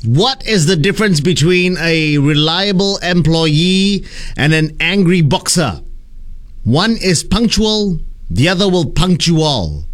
What is the difference between a reliable employee and an angry boxer? One is punctual, the other will punctual.